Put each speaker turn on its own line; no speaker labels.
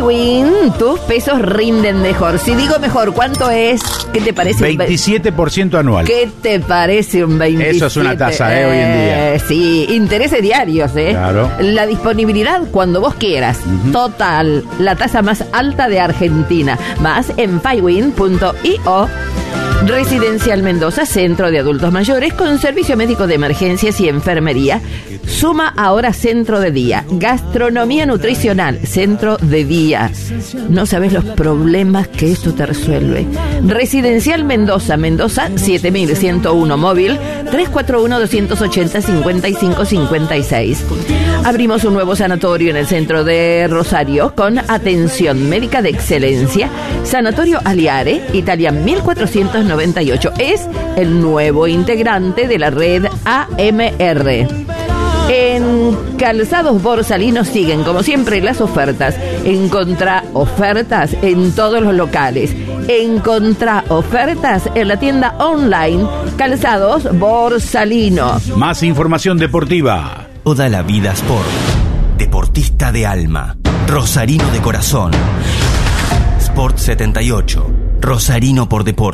FlyWin, tus pesos rinden mejor. Si digo mejor, ¿cuánto es? ¿Qué te parece?
27% anual.
¿Qué te parece un 27%?
Eso es una tasa, hoy en día.
Sí, intereses diarios,
Claro.
La disponibilidad cuando vos quieras. Total, la tasa más alta de Argentina. Más en FlyWin.io. Residencial Mendoza, centro de adultos mayores con servicio médico de emergencias y enfermería. Suma ahora centro de día. Gastronomía nutricional, centro de día. No sabes los problemas que esto te resuelve. Residencial Mendoza, Mendoza 7101 móvil 341-280-5556. Abrimos un nuevo sanatorio en el centro de Rosario con atención médica de excelencia. Sanatorio Aliare, Italia 1498. Es el nuevo integrante de la red AMR. En Calzados Borsalinos siguen, como siempre, las ofertas. Encontrá ofertas en todos los locales. Encontrá ofertas en la tienda online Calzados Borsalino.
Más información deportiva.
Toda la vida Sport. Deportista de alma. Rosarino de corazón. Sport 78. Rosarino por deporte.